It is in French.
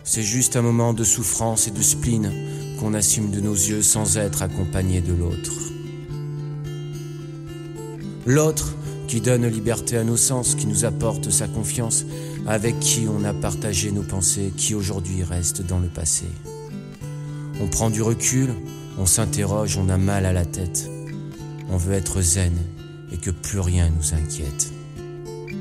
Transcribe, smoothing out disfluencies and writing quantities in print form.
C'est juste un moment de souffrance et de spleen qu'on assume de nos yeux sans être accompagné de l'autre. L'autre qui donne liberté à nos sens, qui nous apporte sa confiance, avec qui on a partagé nos pensées, qui aujourd'hui reste dans le passé. On prend du recul, on s'interroge, on a mal à la tête. On veut être zen et que plus rien nous inquiète.